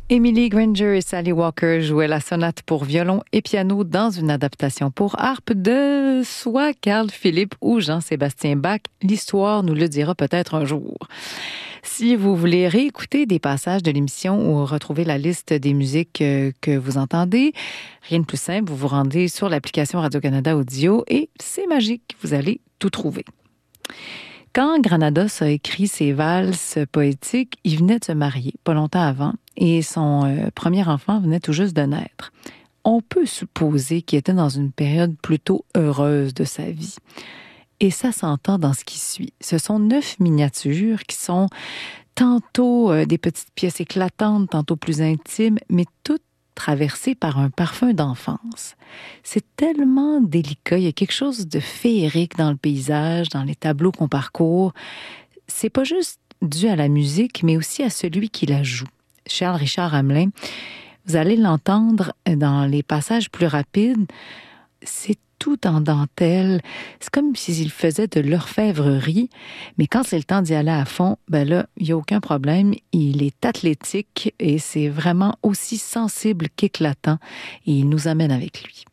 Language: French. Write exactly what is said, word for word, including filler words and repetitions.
Emily Granger et Sally Walker jouaient la sonate pour violon et piano dans une adaptation pour harpe de soit Carl Philipp ou Jean-Sébastien Bach. L'histoire nous le dira peut-être un jour. Si vous voulez réécouter des passages de l'émission ou retrouver la liste des musiques que vous entendez, rien de plus simple, vous vous rendez sur l'application Radio-Canada Audio et c'est magique, vous allez tout trouver. Quand Granados a écrit ses valses poétiques, il venait de se marier, pas longtemps avant, et son euh, premier enfant venait tout juste de naître. On peut supposer qu'il était dans une période plutôt heureuse de sa vie. Et ça s'entend dans ce qui suit. Ce sont neuf miniatures qui sont tantôt euh, des petites pièces éclatantes, tantôt plus intimes, mais toutes traversées par un parfum d'enfance. C'est tellement délicat, il y a quelque chose de féerique dans le paysage, dans les tableaux qu'on parcourt. C'est pas juste dû à la musique, mais aussi à celui qui la joue. Charles Richard Hamelin, vous allez l'entendre dans les passages plus rapides, c'est tout en dentelle. C'est comme s'il faisait de l'orfèvrerie, mais quand c'est le temps d'y aller à fond, ben là, il n'y a aucun problème. Il est athlétique et c'est vraiment aussi sensible qu'éclatant et il nous amène avec lui.